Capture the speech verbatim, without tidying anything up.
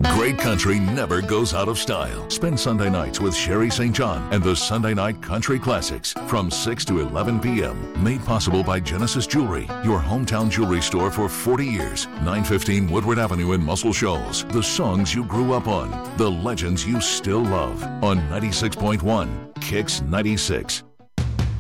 Great country never goes out of style. Spend Sunday nights with Sherry Saint John and the Sunday Night Country Classics from six to eleven p.m. Made possible by Genesis Jewelry, your hometown jewelry store for forty years. nine fifteen Woodward Avenue in Muscle Shoals. The songs you grew up on. The legends you still love. On ninety-six point one Kicks ninety-six.